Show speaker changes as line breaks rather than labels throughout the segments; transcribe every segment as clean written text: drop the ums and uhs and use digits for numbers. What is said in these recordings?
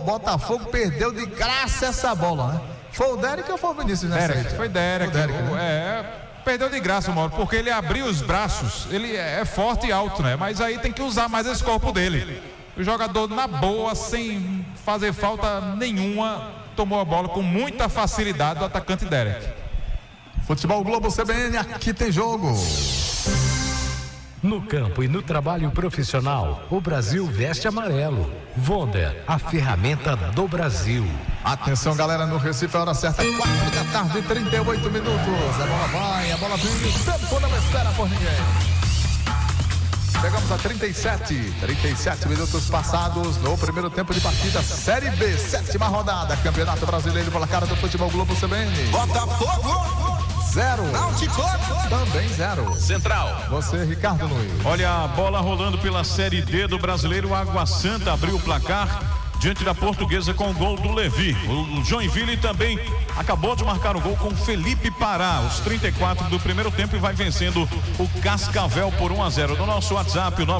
Botafogo perdeu de graça essa bola, né? Foi o Derek ou foi o Vinícius nessa aí?
Foi Derek. Né? Perdeu de graça, Mauro, porque ele abriu os braços, ele é forte e alto, né? Mas aí tem que usar mais esse corpo dele. O jogador, na boa, sem fazer falta nenhuma, tomou a bola com muita facilidade do atacante Derek.
Futebol Globo CBN, aqui tem jogo.
No campo e no trabalho profissional, o Brasil veste amarelo. Wonder, a ferramenta do Brasil.
Atenção, galera, no Recife, a hora certa, 4h38. A bola vai, a bola vem, o tempo não espera por ninguém. Chegamos a 37 minutos passados no primeiro tempo de partida, Série B, 7ª rodada, Campeonato Brasileiro, pela cara do Futebol Globo CBN.
Botafogo
0.
Náutico
também 0.
Central.
Você, Ricardo Luiz.
Olha a bola rolando pela Série D do Brasileiro. Água Santa abriu o placar diante da Portuguesa com o gol do Levi. O Joinville também acabou de marcar o gol com Felipe Pará, os 34 do primeiro tempo, e vai vencendo o Cascavel por 1-0. No nosso WhatsApp, o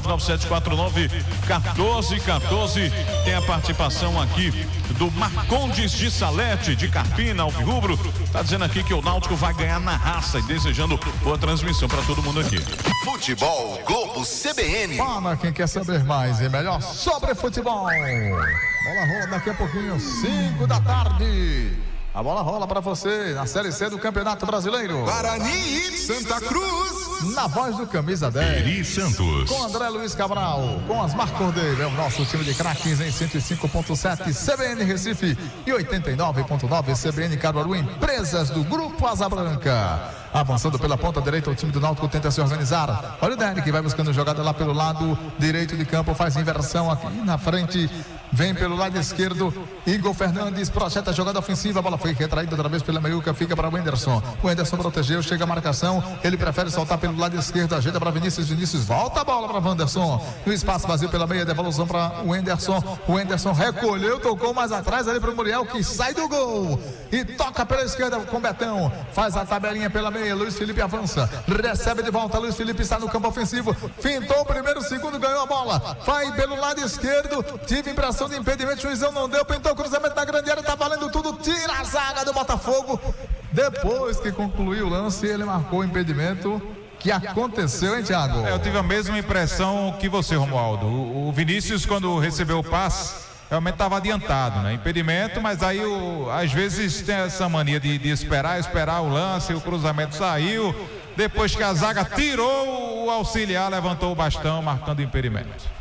99749-1414, tem a participação aqui do Marcondes de Salete, de Carpina, Alvirrubro. Tá dizendo aqui que o Náutico vai ganhar na raça e desejando boa transmissão para todo mundo aqui.
Futebol Globo CBN.
Para quem quer saber mais e melhor sobre futebol. Bola rola daqui a pouquinho, 5 da tarde. A bola rola para você na Série C do Campeonato Brasileiro.
Guarani, Santa Cruz.
Na voz do camisa 10.
Eri Santos.
Com André Luiz Cabral. Com Asmar Cordeiro. É o nosso time de craques em 105.7 CBN Recife e 89.9 CBN Caruaru. Empresas do Grupo Asa Branca. Avançando pela ponta direita, o time do Náutico tenta se organizar. Olha o Derek, vai buscando jogada lá pelo lado direito de campo. Faz inversão aqui na frente. Vem pelo lado esquerdo, Igor Fernandes projeta a jogada ofensiva, a bola foi retraída outra vez pela meiuca, fica para o Wenderson. O Wenderson protegeu, chega a marcação, ele prefere soltar pelo lado esquerdo, ajeita para Vinícius, volta a bola para Wanderson. No espaço vazio pela meia, devolução para o Wenderson recolheu, tocou mais atrás ali para o Muriel, que sai do gol e toca pela esquerda com Betão, faz a tabelinha pela meia, Luiz Felipe avança, recebe de volta, Luiz Felipe está no campo ofensivo, fintou o primeiro, segundo, ganhou a bola, vai pelo lado esquerdo, tive impressão de impedimento, o juizão não deu, pintou o cruzamento na grande área, tá valendo tudo, tira a zaga do Botafogo. Depois que concluiu o lance, ele marcou o impedimento que aconteceu, hein, Thiago?
Eu tive a mesma impressão que você, Romualdo. O Vinícius, quando recebeu o passe, realmente estava adiantado, né? Impedimento, mas aí às vezes tem essa mania de esperar o lance, o cruzamento saiu, depois que a zaga tirou, o auxiliar levantou o bastão, marcando o impedimento.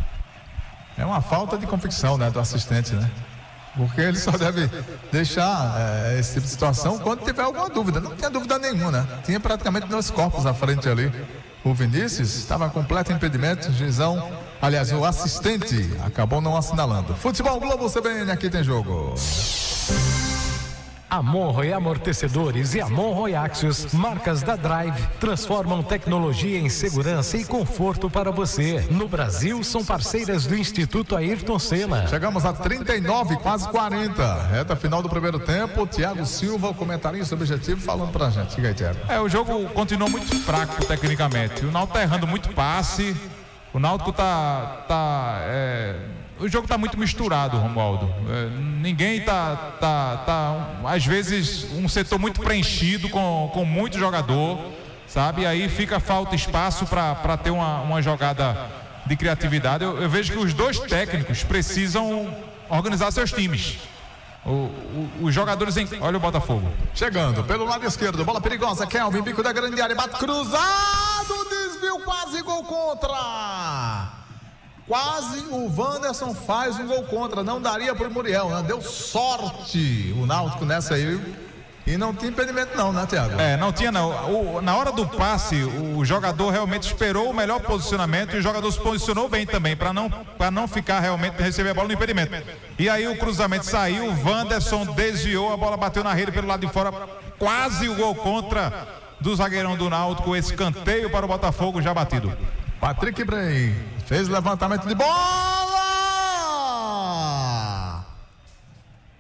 É uma falta de convicção, né, do assistente, né? Porque ele só deve deixar esse tipo de situação quando tiver alguma dúvida. Não tinha dúvida nenhuma, né? Tinha praticamente 2 corpos à frente ali. O Vinícius estava completo impedimento, o juizão, aliás, o assistente acabou não assinalando. Futebol Globo CBN, aqui tem jogo.
Monroe Amortecedores e Monroe Axios, marcas da Drive, transformam tecnologia em segurança e conforto para você. No Brasil, são parceiras do Instituto Ayrton Senna.
Chegamos a 39, quase 40. Reta final do primeiro tempo. Thiago Silva, o comentarista objetivo, falando pra gente. Diga aí, Thiago.
O jogo continuou muito fraco tecnicamente. O Náutico tá errando muito passe. O Náutico o jogo está muito misturado, Romualdo. Ninguém tá às vezes um setor muito preenchido com muito jogador, sabe? Aí falta espaço para ter uma jogada de criatividade. Eu vejo que os dois técnicos precisam organizar seus times. Os jogadores olha o Botafogo.
Chegando pelo lado esquerdo, bola perigosa, Kelvin, bico da grande área, bate cruzado, desvio, quase gol contra. Quase o Wanderson faz um gol contra, não daria pro Muriel, né? Deu sorte o Náutico nessa aí. E não tinha impedimento não, né, Thiago?
Não tinha não. Na hora do passe, o jogador realmente esperou o melhor posicionamento e o jogador se posicionou bem também, para não ficar realmente receber a bola no impedimento. E aí o cruzamento saiu, o Wanderson desviou, a bola bateu na rede pelo lado de fora, quase o gol contra do zagueirão do Náutico, escanteio para o Botafogo já batido.
Patrick Bray fez o levantamento de bola.